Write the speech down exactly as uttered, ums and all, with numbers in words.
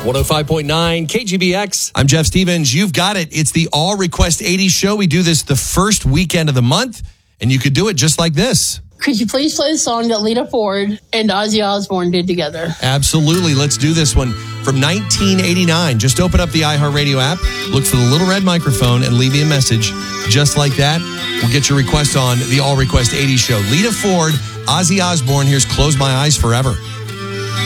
one oh five point nine K G B X. I'm Jeff Stevens. You've got it. It's the All Request eighties show. We do this the first weekend of the month, and you could do it just like this. Could you please play the song that Lita Ford and Ozzy Osbourne did together? Absolutely. Let's do this one from nineteen eighty-nine. Just open up the iHeartRadio app, look for the little red microphone, and leave me a message. Just like that, we'll get your request on the All Request eighties show. Lita Ford, Ozzy Osbourne. Here's Close My Eyes Forever.